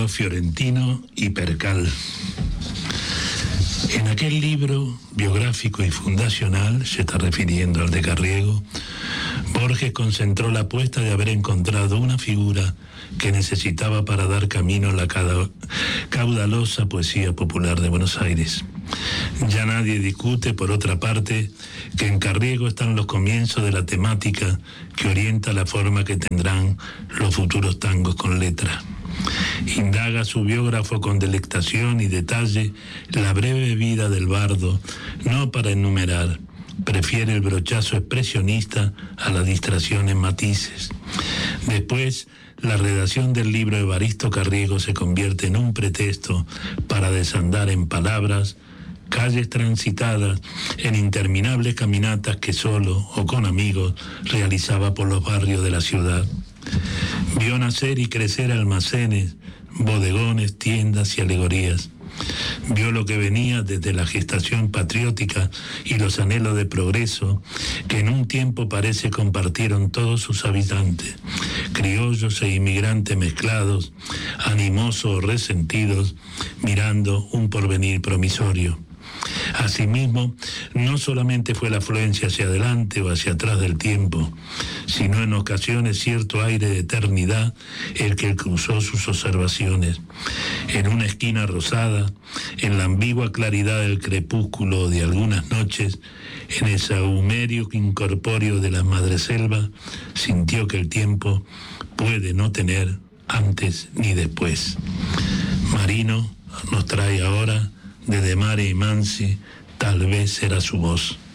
Carriego, Fiorentino y Percal. En aquel libro biográfico y fundacional, se está refiriendo al de Carriego, Borges concentró la apuesta de haber encontrado una figura que necesitaba para dar camino a la caudalosa poesía popular de Buenos Aires. Ya nadie discute, por otra parte, que en Carriego están los comienzos de la temática que orienta la forma que tendrán los futuros tangos con letra. Indaga su biógrafo con delectación y detalle la breve vida del bardo, no para enumerar, prefiere el brochazo expresionista a la distracción en matices. Después, la redacción del libro de Evaristo Carriego se convierte en un pretexto para desandar en palabras calles transitadas, en interminables caminatas que solo o con amigos realizaba por los barrios de la ciudad. Vio nacer y crecer almacenes, bodegones, tiendas y alegorías. Vio lo que venía desde la gestación patriótica y los anhelos de progreso que en un tiempo parece compartieron todos sus habitantes, criollos e inmigrantes mezclados, animosos o resentidos, mirando un porvenir promisorio. Asimismo, no solamente fue la afluencia hacia adelante o hacia atrás del tiempo, sino en ocasiones cierto aire de eternidad el que cruzó sus observaciones. En una esquina rosada, en la ambigua claridad del crepúsculo de algunas noches, en el sahumerio incorpóreo de la madreselva, sintió que el tiempo puede no tener antes ni después. Marino nos trae ahora de Mare y Mansi, tal vez era su voz.